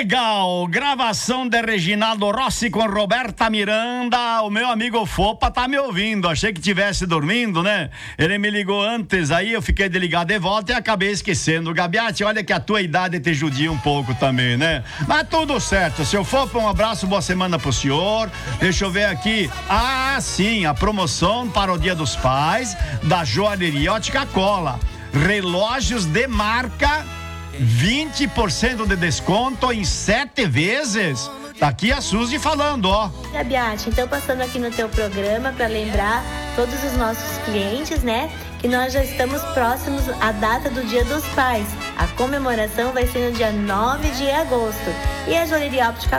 Legal, gravação de Reginaldo Rossi com Roberta Miranda. O meu amigo Fopa tá me ouvindo, achei que tivesse dormindo, né? Ele me ligou antes, aí eu fiquei de ligar de volta e acabei esquecendo. Gabiati, olha que a tua idade te judia um pouco também, né? Mas tudo certo, seu Fopa, um abraço, boa semana pro senhor. Deixa eu ver aqui, sim, a promoção para o Dia dos Pais da Joalheria Ótica Cola. Relógios de marca, 20% de desconto em 7 vezes. Tá aqui a Suzy falando, ó. Gabiati, então passando aqui no teu programa para lembrar todos os nossos clientes, né? Que nós já estamos próximos à data do Dia dos Pais. A comemoração vai ser no dia 9 de agosto. E a Joalheria Óptica